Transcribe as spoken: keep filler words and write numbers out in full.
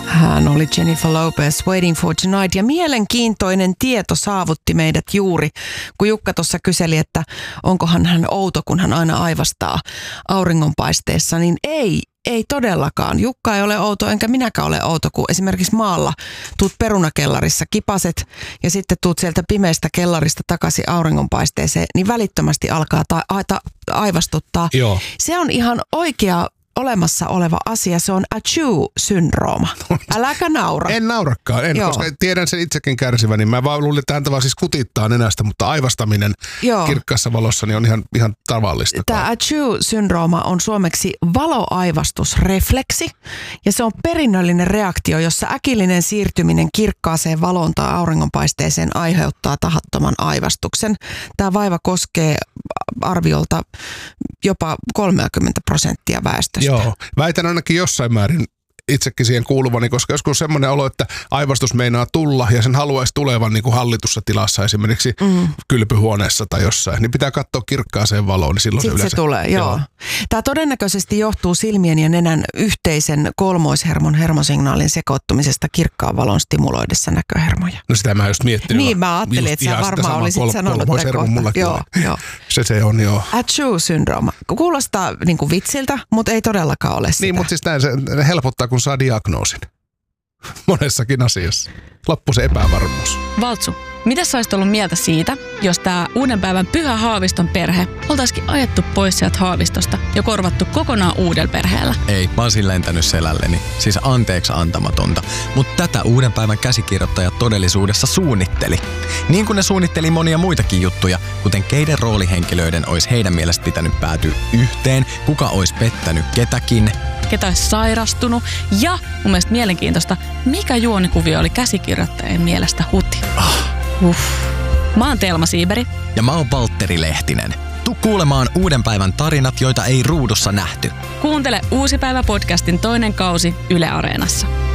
Hän oli Jennifer Lopez, Waiting for Tonight. Ja mielenkiintoinen tieto saavutti meidät juuri, kun Jukka tuossa kyseli, että onkohan hän outo, kun hän aina aivastaa auringonpaisteessa. Niin ei, ei todellakaan. Jukka ei ole outo, enkä minäkään ole outo, kun esimerkiksi maalla tuut perunakellarissa, kipaset ja sitten tuut sieltä pimeästä kellarista takaisin auringonpaisteeseen, niin välittömästi alkaa ta- a- ta- aivastuttaa. Joo. Se on ihan oikea olemassa oleva asia, se on Achu-syndrooma. Äläkä naura. En naurakaan, en, Joo. koska tiedän sen itsekin kärsivän, niin mä vaan luulin, että häntä vaan siis kutittaa nenästä, mutta aivastaminen Joo. kirkkaassa valossa niin on ihan, ihan tavallista. Tämä Achu-syndrooma on suomeksi valoaivastusrefleksi, ja se on perinnöllinen reaktio, jossa äkillinen siirtyminen kirkkaaseen valoon tai auringonpaisteeseen aiheuttaa tahattoman aivastuksen. Tämä vaiva koskee arviolta jopa kolmekymmentä prosenttia väestöstä. Joo, väitän ainakin jossain määrin itsekin siihen kuuluvani, koska joskus semmoinen olo, että aivastus meinaa tulla ja sen haluaisi tulevan niin kuin hallitussa tilassa esimerkiksi mm. kylpyhuoneessa tai jossain, niin pitää katsoa kirkkaaseen valoon, niin silloin Sitten se yleensä... se tulee, joo. joo. Tämä todennäköisesti johtuu silmien ja nenän yhteisen kolmoishermon hermosignaalin sekoittumisesta kirkkaan valon stimuloidessa näköhermoja. No sitä mä just miettinyt. Niin, mä ajattelin, että sä varmaan olisit kol- sanonut tätä kohta. Joo, joo. Se se on, joo. Achu-syndrooma. Kuulostaa niin kuin vitsiltä, mutta ei todellakaan ole sitä. Niin, mutta siis näin se helpottaa, kun saa diagnoosin. Monessakin asiassa. Loppu se epävarmuus. Valtsu, mitä sä olisit ollut mieltä siitä, jos tää uuden päivän Pyhä Haaviston perhe oltaisikin ajettu pois sieltä Haavistosta ja korvattu kokonaan uudella perheellä? Ei, mä olisin lentänyt selälleni. Siis anteeksi antamatonta. Mutta tätä uuden päivän käsikirjoittaja todellisuudessa suunnitteli. Niin kuin ne suunnitteli monia muitakin juttuja, kuten keiden roolihenkilöiden olisi heidän mielestä pitänyt päätyä yhteen, kuka olisi pettänyt ketäkin, ketä olisi sairastunut ja mun mielestä mielenkiintoista, mikä juonikuvio oli käsikirjoittajien mielestä huti. Ah. Uff. Mä oon Telma Siiberi. Ja mä oon Valtteri Lehtinen. Tuu kuulemaan uuden päivän tarinat, joita ei ruudussa nähty. Kuuntele Uusi päivä podcastin toinen kausi Yle Areenassa.